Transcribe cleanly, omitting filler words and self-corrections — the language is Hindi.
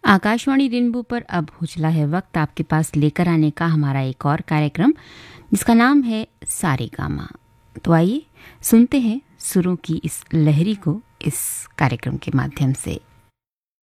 आकाशवाणी रेनबो पर अब हो चला है वक्त आपके पास लेकर आने का हमारा एक और कार्यक्रम, जिसका नाम है सारेगामा। तो आइए सुनते हैं सुरों की इस लहरी को इस कार्यक्रम के माध्यम से।